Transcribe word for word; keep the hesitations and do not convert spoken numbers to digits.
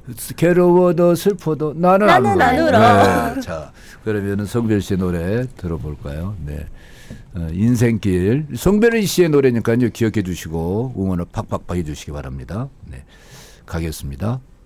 괴로워도 슬퍼도 나는, 나는 안 울어. 안 울어. 네, 자, 그러면은 성별 씨의 노래 들어볼까요? 네. 어, 인생길. 성별 씨의 노래니까요. 기억해 주시고 응원을 팍팍팍 해 주시기 바랍니다. 네. 가겠습니다.